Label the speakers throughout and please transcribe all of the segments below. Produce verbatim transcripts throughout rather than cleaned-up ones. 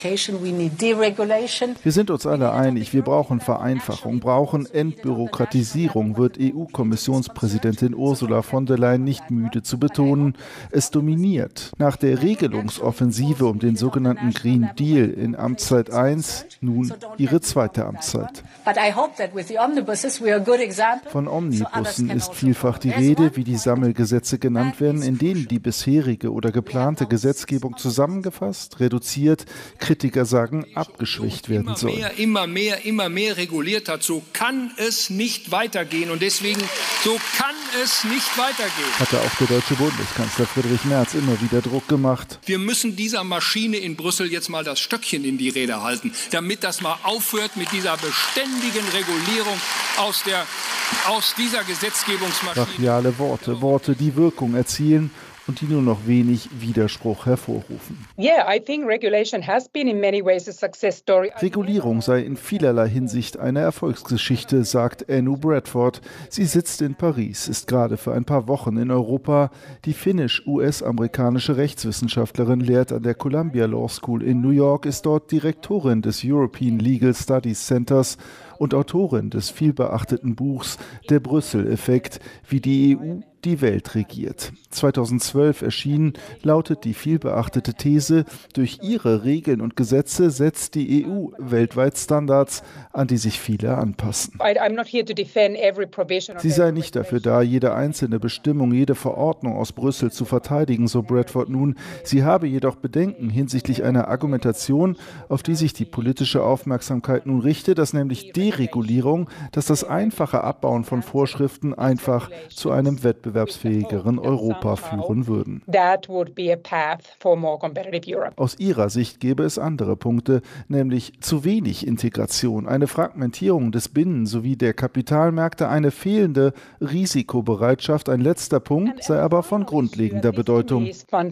Speaker 1: Wir sind uns alle einig, wir brauchen Vereinfachung, brauchen Entbürokratisierung, wird E U-Kommissionspräsidentin Ursula von der Leyen nicht müde zu betonen. Es dominiert nach der Regelungsoffensive um den sogenannten Green Deal in Amtszeit eins nun ihre zweite Amtszeit. Von Omnibussen ist vielfach die Rede, wie die Sammelgesetze genannt werden, in denen die bisherige oder geplante Gesetzgebung zusammengefasst, reduziert, Kritiker sagen, abgeschwächt werden soll.
Speaker 2: Immer mehr, immer mehr, immer mehr reguliert hat. So kann es nicht weitergehen. Und deswegen, so kann es nicht weitergehen.
Speaker 1: Hatte auch der deutsche Bundeskanzler Friedrich Merz immer wieder Druck gemacht.
Speaker 2: Wir müssen dieser Maschine in Brüssel jetzt mal das Stöckchen in die Räder halten, damit das mal aufhört mit dieser beständigen Regulierung aus, der, aus dieser Gesetzgebungsmaschine.
Speaker 1: Brachiale Worte, Worte, die Wirkung erzielen und die nur noch wenig Widerspruch hervorrufen. Regulierung sei in vielerlei Hinsicht eine Erfolgsgeschichte, sagt Anu Bradford. Sie sitzt in Paris, ist gerade für ein paar Wochen in Europa. Die finnisch-U S-amerikanische Rechtswissenschaftlerin lehrt an der Columbia Law School in New York, ist dort Direktorin des European Legal Studies Centers und Autorin des vielbeachteten Buchs Der Brüssel-Effekt, wie die E U die Welt regiert. zweitausendzwölf erschienen, lautet die vielbeachtete These, durch ihre Regeln und Gesetze setzt die E U weltweit Standards, an die sich viele anpassen. Sie sei nicht dafür da, jede einzelne Bestimmung, jede Verordnung aus Brüssel zu verteidigen, so Bradford nun. Sie habe jedoch Bedenken hinsichtlich einer Argumentation, auf die sich die politische Aufmerksamkeit nun richtet, dass nämlich Deregulierung, dass das einfache Abbauen von Vorschriften einfach zu einem wettbewerbsfähigeren Europa führen würden. Aus ihrer Sicht gäbe es andere Punkte, nämlich zu wenig Integration, eine Fragmentierung des Binnen- sowie der Kapitalmärkte, eine fehlende Risikobereitschaft. Ein letzter Punkt sei aber von grundlegender Bedeutung. Man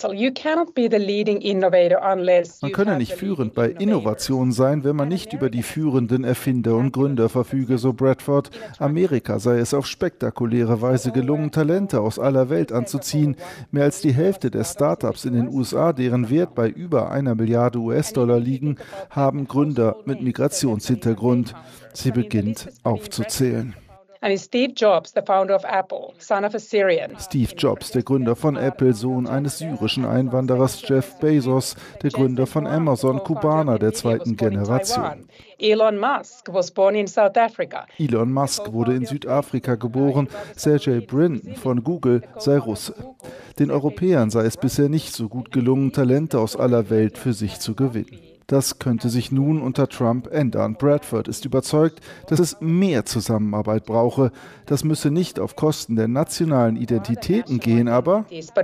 Speaker 1: könne nicht führend bei Innovation sein, wenn man nicht über die führenden Erfinder und Gründer verfüge, so Bradford. Amerika sei es auf spektakuläre Weise gelungen, Talente aus aller Welt anzuziehen. Mehr als die Hälfte der Startups in den U S A, deren Wert bei über einer Milliarde U S-Dollar liegen, haben Gründer mit Migrationshintergrund. Sie beginnt aufzuzählen. Steve Jobs, the founder of Apple, son of a Syrian. Steve Jobs, der Gründer von Apple, Sohn eines syrischen Einwanderers. Jeff Bezos, der Gründer von Amazon, Kubaner der zweiten Generation. Elon Musk was born in South Africa. Elon Musk wurde in Südafrika geboren. Sergey Brin von Google sei Russe. Den Europäern sei es bisher nicht so gut gelungen, Talente aus aller Welt für sich zu gewinnen. Das könnte sich nun unter Trump ändern. Bradford ist überzeugt, dass es mehr Zusammenarbeit brauche. Das müsse nicht auf Kosten der nationalen Identitäten gehen, aber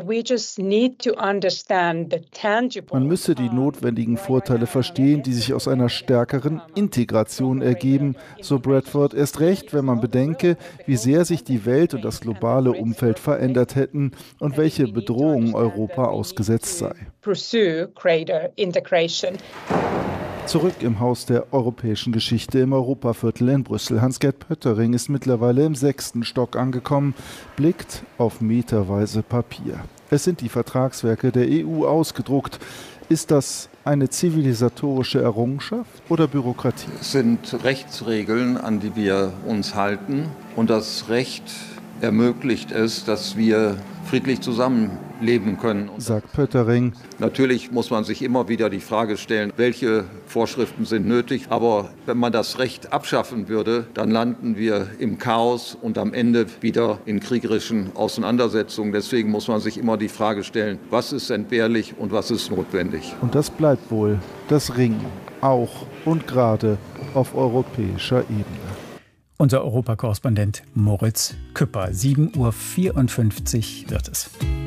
Speaker 1: man müsse die notwendigen Vorteile verstehen, die sich aus einer stärkeren Integration ergeben, so Bradford. Erst recht, wenn man bedenke, wie sehr sich die Welt und das globale Umfeld verändert hätten und welche Bedrohungen Europa ausgesetzt sei. Zurück im Haus der europäischen Geschichte im Europaviertel in Brüssel. Hans-Gert Pöttering ist mittlerweile im sechsten Stock angekommen, blickt auf meterweise Papier. Es sind die Vertragswerke der E U ausgedruckt. Ist das eine zivilisatorische Errungenschaft oder Bürokratie?
Speaker 3: Es sind Rechtsregeln, an die wir uns halten. Und das Recht ermöglicht es, dass wir friedlich zusammenleben können.
Speaker 1: Sagt Pöttering.
Speaker 3: Natürlich muss man sich immer wieder die Frage stellen, welche Vorschriften sind nötig. Aber wenn man das Recht abschaffen würde, dann landen wir im Chaos und am Ende wieder in kriegerischen Auseinandersetzungen. Deswegen muss man sich immer die Frage stellen, was ist entbehrlich und was ist notwendig.
Speaker 1: Und das bleibt wohl das Ringen, auch und gerade auf europäischer Ebene.
Speaker 4: Unser Europakorrespondent Moritz Küpper. sieben Uhr vierundfünfzig wird es.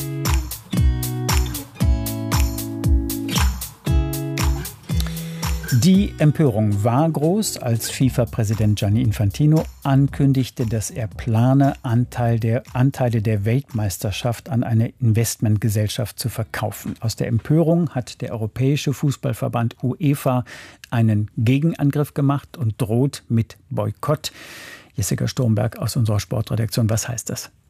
Speaker 4: Die Empörung war groß, als FIFA-Präsident Gianni Infantino ankündigte, dass er plane, Anteil der, Anteile der Weltmeisterschaft an eine Investmentgesellschaft zu verkaufen. Aus der Empörung hat der Europäische Fußballverband UEFA einen Gegenangriff gemacht und droht mit Boykott. Jessica Sturmberg aus unserer Sportredaktion, was heißt das?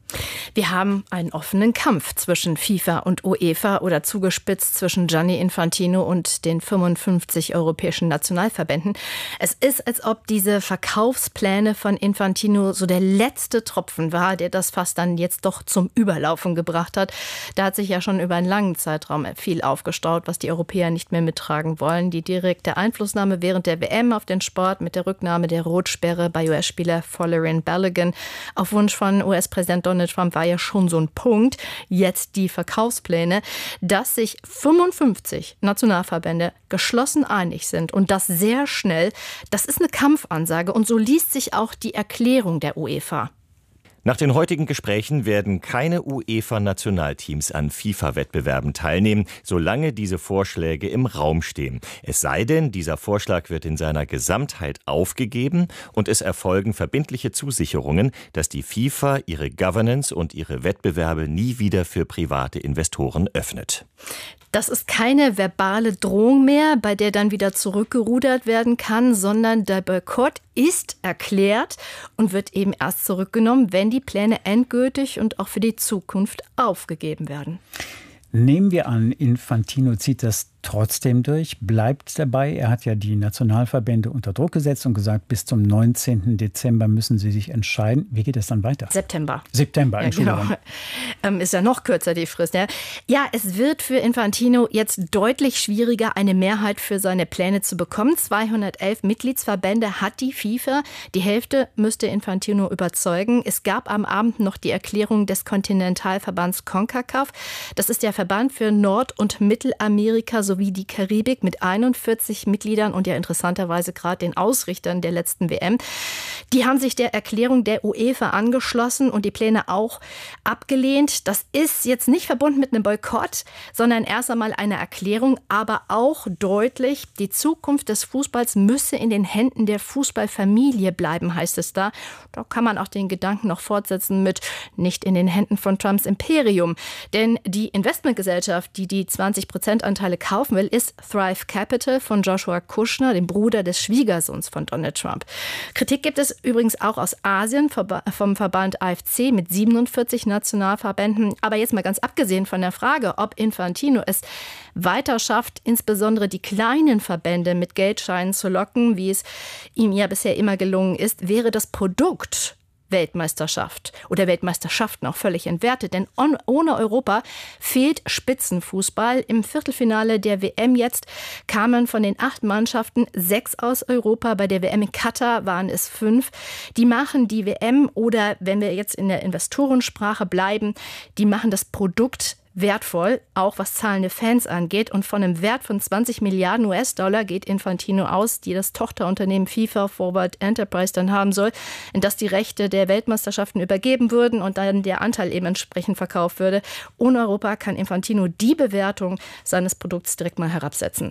Speaker 5: Wir haben einen offenen Kampf zwischen FIFA und UEFA oder zugespitzt zwischen Gianni Infantino und den fünfundfünfzig europäischen Nationalverbänden. Es ist, als ob diese Verkaufspläne von Infantino so der letzte Tropfen war, der das Fass dann jetzt doch zum Überlaufen gebracht hat. Da hat sich ja schon über einen langen Zeitraum viel aufgestaut, was die Europäer nicht mehr mittragen wollen. Die direkte Einflussnahme während der W M auf den Sport mit der Rücknahme der Rotsperre bei U S-Spieler Folarin Balogun auf Wunsch von U S-Präsident Donald Trump war ja schon so ein Punkt. Jetzt die Verkaufspläne, dass sich fünfundfünfzig Nationalverbände geschlossen einig sind und das sehr schnell. Das ist eine Kampfansage und so liest sich auch die Erklärung der UEFA.
Speaker 6: Nach den heutigen Gesprächen werden keine UEFA-Nationalteams an FIFA-Wettbewerben teilnehmen, solange diese Vorschläge im Raum stehen. Es sei denn, dieser Vorschlag wird in seiner Gesamtheit aufgegeben und es erfolgen verbindliche Zusicherungen, dass die FIFA ihre Governance und ihre Wettbewerbe nie wieder für private Investoren öffnet.
Speaker 5: Das ist keine verbale Drohung mehr, bei der dann wieder zurückgerudert werden kann, sondern der Boykott ist erklärt und wird eben erst zurückgenommen, wenn die Pläne endgültig und auch für die Zukunft aufgegeben werden.
Speaker 4: Nehmen wir an, Infantino zieht das trotzdem durch, bleibt dabei. Er hat ja die Nationalverbände unter Druck gesetzt und gesagt, bis zum neunzehnten Dezember müssen sie sich entscheiden. Wie geht es dann weiter?
Speaker 5: September.
Speaker 4: September, Entschuldigung.
Speaker 5: Ja, genau. Ist ja noch kürzer die Frist. Ja. ja, es wird für Infantino jetzt deutlich schwieriger, eine Mehrheit für seine Pläne zu bekommen. zweihundertelf Mitgliedsverbände hat die FIFA. Die Hälfte müsste Infantino überzeugen. Es gab am Abend noch die Erklärung des Kontinentalverbands CONCACAF. Das ist der Verband für Nord- und Mittelamerika sowie die Karibik mit einundvierzig Mitgliedern und ja interessanterweise gerade den Ausrichtern der letzten W M. Die haben sich der Erklärung der UEFA angeschlossen und die Pläne auch abgelehnt. Das ist jetzt nicht verbunden mit einem Boykott, sondern erst einmal eine Erklärung, aber auch deutlich, die Zukunft des Fußballs müsse in den Händen der Fußballfamilie bleiben, heißt es da. Da kann man auch den Gedanken noch fortsetzen mit nicht in den Händen von Trumps Imperium. Denn die Investmentgesellschaft, die die zwanzig Prozent Anteile kaufen will, ist Thrive Capital von Joshua Kushner, dem Bruder des Schwiegersohns von Donald Trump. Kritik gibt es übrigens auch aus Asien vom Verband A F C mit siebenundvierzig Nationalverbänden. Aber jetzt mal ganz abgesehen von der Frage, ob Infantino es weiter schafft, insbesondere die kleinen Verbände mit Geldscheinen zu locken, wie es ihm ja bisher immer gelungen ist, wäre das Produkt Weltmeisterschaft oder Weltmeisterschaften auch völlig entwertet. Denn on, ohne Europa fehlt Spitzenfußball. Im Viertelfinale der W M jetzt kamen von den acht Mannschaften sechs aus Europa. Bei der W M in Katar waren es fünf. Die machen die W M oder, wenn wir jetzt in der Investorensprache bleiben, die machen das Produkt wertvoll, auch was zahlende Fans angeht. Und von einem Wert von zwanzig Milliarden U S-Dollar geht Infantino aus, die das Tochterunternehmen FIFA Forward Enterprise dann haben soll, in das die Rechte der Weltmeisterschaften übergeben würden und dann der Anteil eben entsprechend verkauft würde. Ohne Europa kann Infantino die Bewertung seines Produkts direkt mal herabsetzen.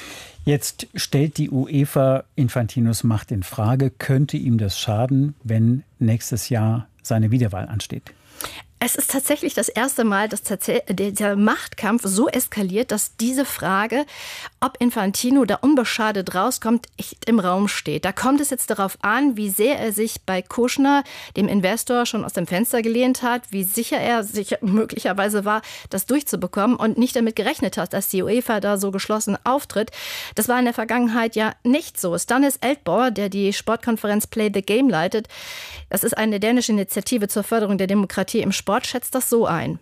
Speaker 4: Jetzt stellt die UEFA Infantinos Macht in Frage. Könnte ihm das schaden, wenn nächstes Jahr seine Wiederwahl ansteht?
Speaker 5: Es ist tatsächlich das erste Mal, dass der Machtkampf so eskaliert, dass diese Frage, ob Infantino da unbeschadet rauskommt, echt im Raum steht. Da kommt es jetzt darauf an, wie sehr er sich bei Kushner, dem Investor, schon aus dem Fenster gelehnt hat, wie sicher er sich möglicherweise war, das durchzubekommen und nicht damit gerechnet hat, dass die UEFA da so geschlossen auftritt. Das war in der Vergangenheit ja nicht so. Stannis Eldborg, der die Sportkonferenz Play the Game leitet, das ist eine dänische Initiative zur Förderung der Demokratie im Sport, schätzt das so ein.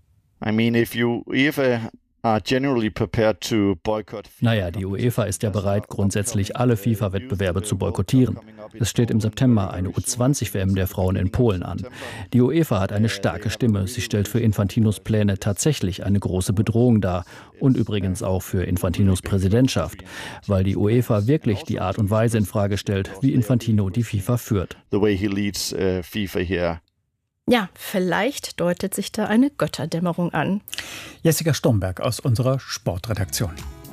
Speaker 7: I mean, if you UEFA are generally prepared to boycott.
Speaker 8: Naja, die UEFA ist ja bereit, grundsätzlich alle FIFA-Wettbewerbe zu boykottieren. Es steht im September eine U zwanzig W M der Frauen in Polen an. Die UEFA hat eine starke Stimme. Sie stellt für Infantinos Pläne tatsächlich eine große Bedrohung dar. Und übrigens auch für Infantinos Präsidentschaft. Weil die UEFA wirklich die Art und Weise in Frage stellt, wie Infantino die FIFA führt.
Speaker 7: The way he leads uh, FIFA here.
Speaker 5: Ja, vielleicht deutet sich da eine Götterdämmerung an.
Speaker 4: Jessica Stomberg aus unserer Sportredaktion.